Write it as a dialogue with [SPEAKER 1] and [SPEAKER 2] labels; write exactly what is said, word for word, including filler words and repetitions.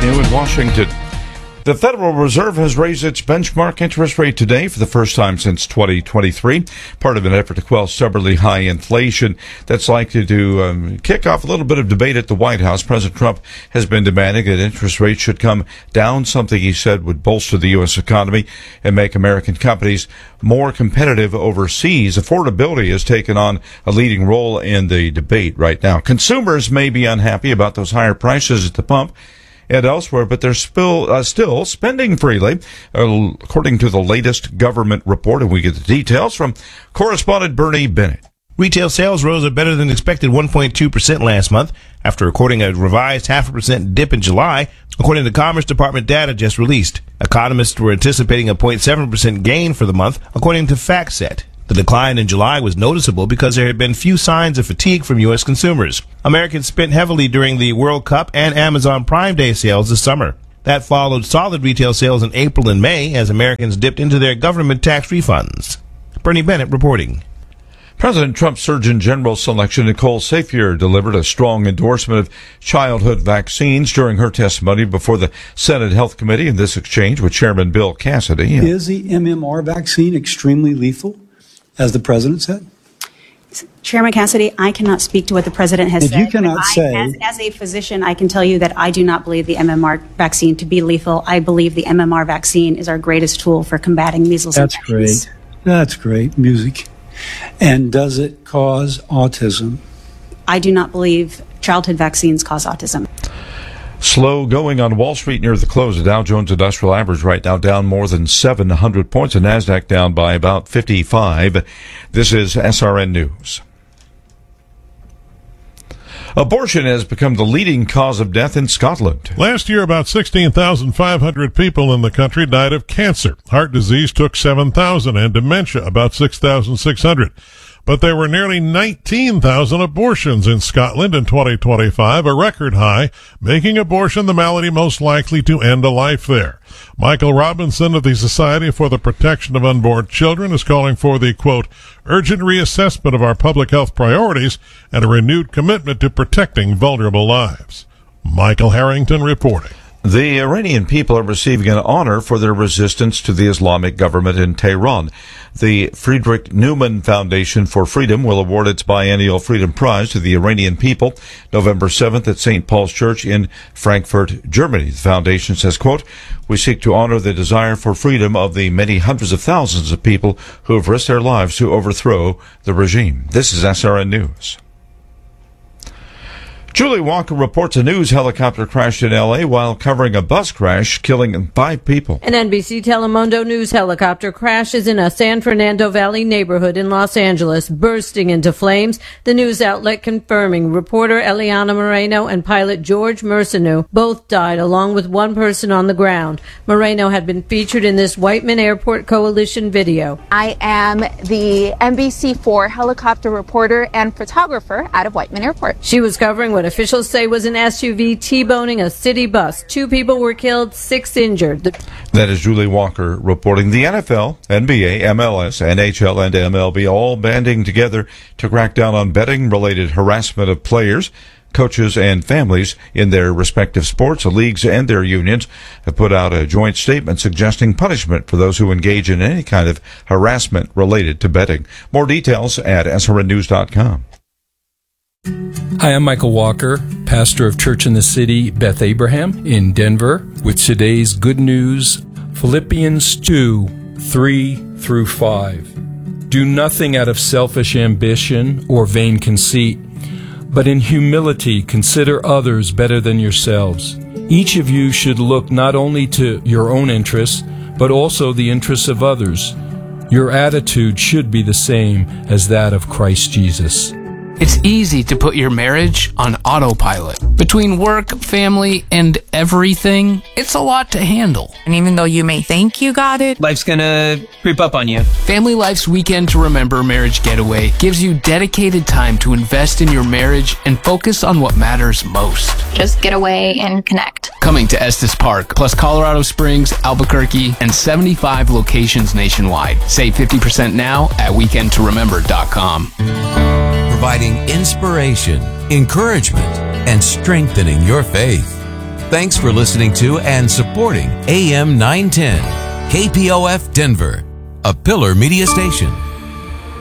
[SPEAKER 1] New in Washington. The Federal Reserve has raised its benchmark interest rate today for the first time since twenty twenty-three, part of an effort to quell stubbornly high inflation that's likely to um, kick off a little bit of debate at the White House. President Trump has been demanding that interest rates should come down, something he said would bolster the U S economy and make American companies more competitive overseas. Affordability has taken on a leading role in the debate right now. Consumers may be unhappy about those higher prices at the pump and elsewhere, but they're still, uh, still spending freely, uh, according to the latest government report. And we get the details from correspondent Bernie Bennett.
[SPEAKER 2] Retail sales rose a better than expected one point two percent last month after recording a revised half a percent dip in July, according to Commerce Department data just released. Economists were anticipating a zero point seven percent gain for the month, according to FactSet. The decline in July was noticeable because there had been few signs of fatigue from U S consumers. Americans spent heavily during the World Cup and Amazon Prime Day sales this summer. That followed solid retail sales in April and May as Americans dipped into their government tax refunds. Bernie Bennett reporting.
[SPEAKER 1] President Trump's Surgeon General selection, Nicole Safier, delivered a strong endorsement of childhood vaccines during her testimony before the Senate Health Committee in this exchange with Chairman Bill Cassidy.
[SPEAKER 3] Is the M M R vaccine extremely lethal, as the president said?
[SPEAKER 4] Chairman Cassidy, I cannot speak to what the president has
[SPEAKER 3] if
[SPEAKER 4] said.
[SPEAKER 3] You cannot
[SPEAKER 4] I,
[SPEAKER 3] say.
[SPEAKER 4] As, as a physician, I can tell you that I do not believe the M M R vaccine to be lethal. I believe the M M R vaccine is our greatest tool for combating measles.
[SPEAKER 3] That's
[SPEAKER 4] infections.
[SPEAKER 3] great. That's great music. And does it cause autism?
[SPEAKER 4] I do not believe childhood vaccines cause autism.
[SPEAKER 1] Slow going on Wall Street near the close. The Dow Jones Industrial Average right now down more than seven hundred points. The NASDAQ down by about fifty-five. This is S R N News. Abortion has become the leading cause of death in Scotland.
[SPEAKER 5] Last year, about sixteen thousand five hundred people in the country died of cancer. Heart disease took seven thousand and dementia about six thousand six hundred. But there were nearly nineteen thousand abortions in Scotland in twenty twenty-five, a record high, making abortion the malady most likely to end a life there. Michael Robinson of the Society for the Protection of Unborn Children is calling for the, quote, urgent reassessment of our public health priorities and a renewed commitment to protecting vulnerable lives. Michael Harrington reporting.
[SPEAKER 1] The Iranian people are receiving an honor for their resistance to the Islamic government in Tehran. The Friedrich Naumann Foundation for Freedom will award its biennial Freedom Prize to the Iranian people November seventh at Saint Paul's Church in Frankfurt, Germany. The foundation says, quote, we seek to honor the desire for freedom of the many hundreds of thousands of people who have risked their lives to overthrow the regime. This is S R N News. Julie Walker reports a news helicopter crashed in L A while covering a bus crash, killing five people.
[SPEAKER 6] An N B C Telemundo news helicopter crashes in a San Fernando Valley neighborhood in Los Angeles, bursting into flames. The news outlet confirming reporter Eliana Moreno and pilot George Merceneau both died, along with one person on the ground. Moreno had been featured in this Whiteman Airport Coalition video.
[SPEAKER 7] I am the N B C four helicopter reporter and photographer out of Whiteman Airport.
[SPEAKER 6] She was covering what officials say was an S U V T-boning a city bus. Two people were killed, six injured. The-
[SPEAKER 1] that is Julie Walker reporting. The N F L, N B A, M L S, N H L, and M L B all banding together to crack down on betting-related harassment of players, coaches, and families in their respective sports. The leagues and their unions have put out a joint statement suggesting punishment for those who engage in any kind of harassment related to betting. More details at S R N news dot com.
[SPEAKER 8] Hi, I'm Michael Walker, pastor of Church in the City, Beth Abraham in Denver, with today's good news, Philippians two, three through five. Do nothing out of selfish ambition or vain conceit, but in humility consider others better than yourselves. Each of you should look not only to your own interests, but also the interests of others. Your attitude should be the same as that of Christ Jesus.
[SPEAKER 9] It's easy to put your marriage on autopilot. Between work, family, and everything, it's a lot to handle.
[SPEAKER 10] And even though you may think you got it,
[SPEAKER 11] life's gonna creep up on you.
[SPEAKER 9] Family Life's Weekend to Remember Marriage Getaway gives you dedicated time to invest in your marriage and focus on what matters most.
[SPEAKER 7] Just get away and connect.
[SPEAKER 9] Coming to Estes Park, plus Colorado Springs, Albuquerque, and seventy-five locations nationwide. Save fifty percent now at weekend to remember dot com.
[SPEAKER 12] Providing inspiration, encouragement, and strengthening your faith. Thanks for listening to and supporting A M nine ten, K P O F Denver, a Pillar Media station.